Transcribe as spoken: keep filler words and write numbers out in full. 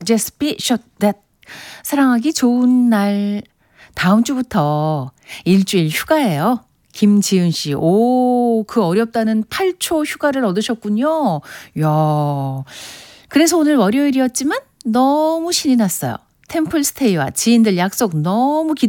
just be shot that. 사랑하기 좋은 날. 다음 주부터 일주일 휴가예요. 김지은 씨, 오, 그 어렵다는 팔 초 휴가를 얻으셨군요. 이야, 그래서 오늘 월요일이었지만 너무 신이 났어요. 템플스테이와 지인들 약속 너무 기다